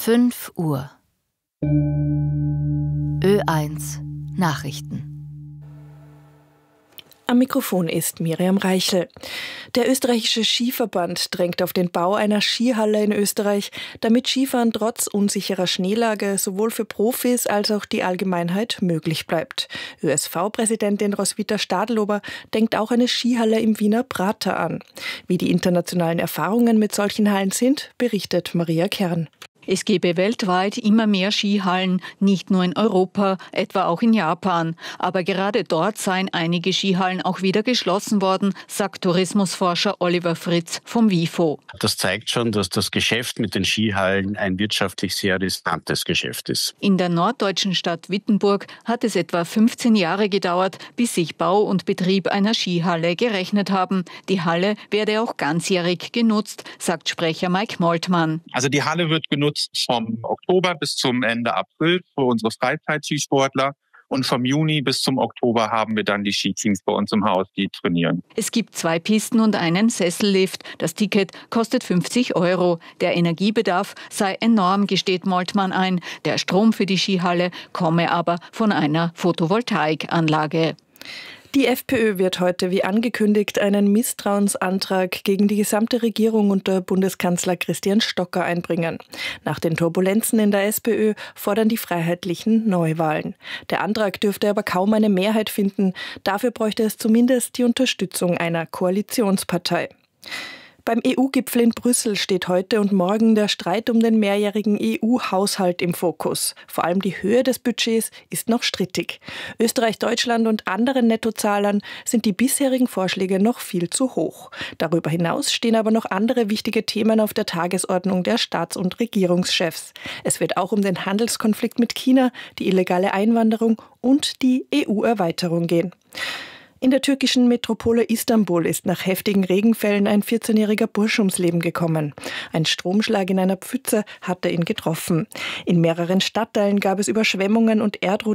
5 Uhr. Ö1 Nachrichten. Am Mikrofon ist Miriam Reichel. Der österreichische Skiverband drängt auf den Bau einer Skihalle in Österreich, damit Skifahren trotz unsicherer Schneelage sowohl für Profis als auch die Allgemeinheit möglich bleibt. ÖSV-Präsidentin Roswitha Stadlober denkt auch eine Skihalle im Wiener Prater an. Wie die internationalen Erfahrungen mit solchen Hallen sind, berichtet Maria Kern. Es gebe weltweit immer mehr Skihallen, nicht nur in Europa, etwa auch in Japan. Aber gerade dort seien einige Skihallen auch wieder geschlossen worden, sagt Tourismusforscher Oliver Fritz vom WIFO. Das zeigt schon, dass das Geschäft mit den Skihallen ein wirtschaftlich sehr riskantes Geschäft ist. In der norddeutschen Stadt Wittenburg hat es etwa 15 Jahre gedauert, bis sich Bau und Betrieb einer Skihalle gerechnet haben. Die Halle werde auch ganzjährig genutzt, sagt Sprecher Mike Moltmann. Also die Halle wird genutzt vom Oktober bis zum Ende April für unsere Freizeitskisportler. Und vom Juni bis zum Oktober haben wir dann die Skiteams bei uns im Haus, die trainieren. Es gibt 2 Pisten und einen Sessellift. Das Ticket kostet 50 €. Der Energiebedarf sei enorm, gesteht Moltmann ein. Der Strom für die Skihalle komme aber von einer Photovoltaikanlage. Die FPÖ wird heute, wie angekündigt, einen Misstrauensantrag gegen die gesamte Regierung unter Bundeskanzler Christian Stocker einbringen. Nach den Turbulenzen in der SPÖ fordern die Freiheitlichen Neuwahlen. Der Antrag dürfte aber kaum eine Mehrheit finden. Dafür bräuchte es zumindest die Unterstützung einer Koalitionspartei. Beim EU-Gipfel in Brüssel steht heute und morgen der Streit um den mehrjährigen EU-Haushalt im Fokus. Vor allem die Höhe des Budgets ist noch strittig. Österreich, Deutschland und anderen Nettozahlern sind die bisherigen Vorschläge noch viel zu hoch. Darüber hinaus stehen aber noch andere wichtige Themen auf der Tagesordnung der Staats- und Regierungschefs. Es wird auch um den Handelskonflikt mit China, die illegale Einwanderung und die EU-Erweiterung gehen. In der türkischen Metropole Istanbul ist nach heftigen Regenfällen ein 14-jähriger Bursch ums Leben gekommen. Ein Stromschlag in einer Pfütze hatte ihn getroffen. In mehreren Stadtteilen gab es Überschwemmungen und Erdrutsche.